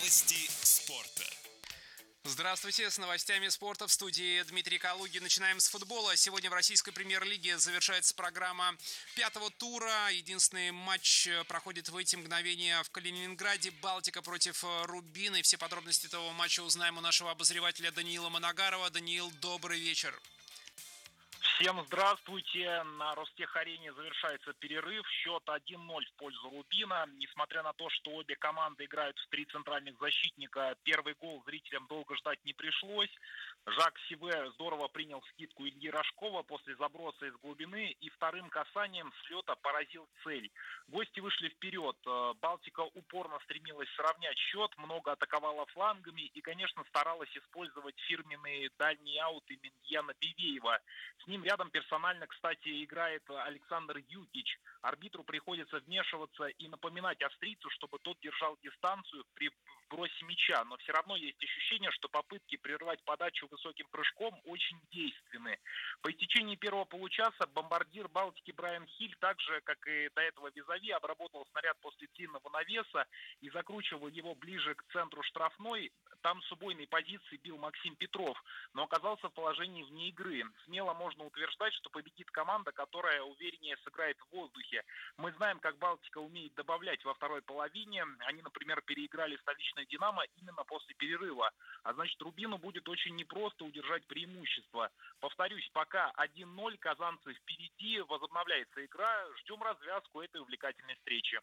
Новости спорта. Здравствуйте, с новостями спорта в студии Дмитрий Калугин. Начинаем с футбола. Сегодня в российской премьер-лиге завершается программа пятого тура. Единственный матч проходит в эти мгновения в Калининграде. Балтика против Рубина. И все подробности этого матча узнаем у нашего обозревателя Даниила Моногарова. Даниил, добрый вечер. Всем здравствуйте. На Ростех-арене завершается перерыв. Счет 1-0 в пользу Рубина. Несмотря на то, что обе команды играют в три центральных защитника, первый гол зрителям долго ждать не пришлось. Жак Сиве здорово принял скидку Ильи Рожкова после заброса из глубины и вторым касанием с лета поразил цель. Гости вышли вперед. Балтика упорно стремилась сравнять счет, много атаковала флангами и, конечно, старалась использовать фирменные дальние ауты Миньяна Бивеева. С ним рядом персонально, кстати, играет Александр Юкич. Арбитру приходится вмешиваться и напоминать австрийцу, чтобы тот держал дистанцию при вбросе мяча. Но все равно есть ощущение, что попытки прервать подачу высоким прыжком очень действенны. По истечении первого получаса бомбардир Балтики Брайан Хиль, так же, как и до этого Визави, обработал снаряд после длинного навеса и закручивал его ближе к центру штрафной. Там с убойной позиции бил Максим Петров, но оказался в положении вне игры. Смело можно утверждать, что победит команда, которая увереннее сыграет в воздухе. Мы знаем, как Балтика умеет добавлять во второй половине. Они, например, переиграли столичное «Динамо» именно после перерыва. А значит, Рубину будет очень непросто удержать преимущество. Повторюсь, пока 1-0, казанцы впереди, возобновляется игра. Ждем развязку этой увлекательной встречи.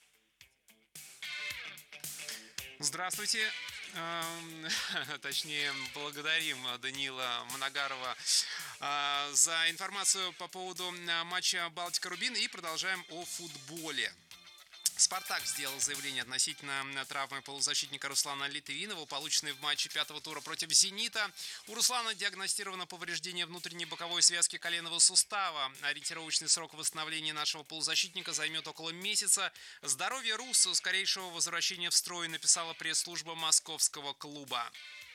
Здравствуйте. Точнее, благодарим Даниила Моногарова за информацию по поводу матча Балтика-Рубин и продолжаем о футболе. «Спартак» сделал заявление относительно травмы полузащитника Руслана Литвинова, полученной в матче пятого тура против «Зенита». У Руслана диагностировано повреждение внутренней боковой связки коленного сустава. Ориентировочный срок восстановления нашего полузащитника займет около месяца. «Здоровье Руссу, скорейшего возвращения в строй», написала пресс-служба московского клуба.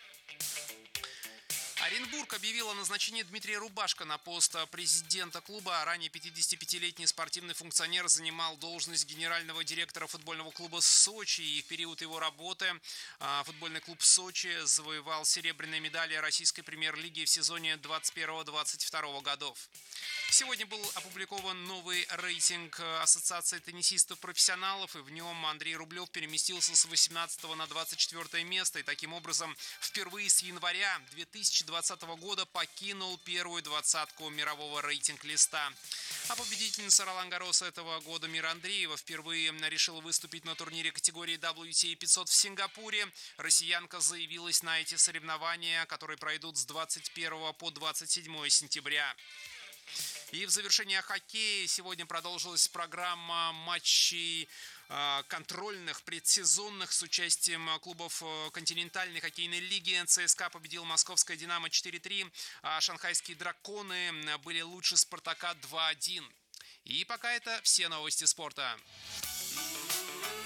Оренбург объявил о назначении Дмитрия Рубашко на пост президента клуба. Ранее 55-летний спортивный функционер занимал должность генерального директора футбольного клуба «Сочи». И в период его работы футбольный клуб «Сочи» завоевал серебряные медали российской премьер-лиги в сезоне 21-22 годов. Сегодня был опубликован новый рейтинг Ассоциации теннисистов-профессионалов, и в нем Андрей Рублев переместился с 18 на 24 место, и таким образом впервые с января 2020 года покинул первую двадцатку мирового рейтинг-листа. А победительница Ролан-Гарроса этого года Мира Андреева впервые решила выступить на турнире категории WTA 500 в Сингапуре. Россиянка заявилась на эти соревнования, которые пройдут с 21 по 27 сентября. И в завершение хоккея сегодня продолжилась программа матчей контрольных, предсезонных с участием клубов континентальной хоккейной лиги. ЦСКА победил московское «Динамо» 4-3, а шанхайские «Драконы» были лучше «Спартака» 2-1. И пока это все новости спорта.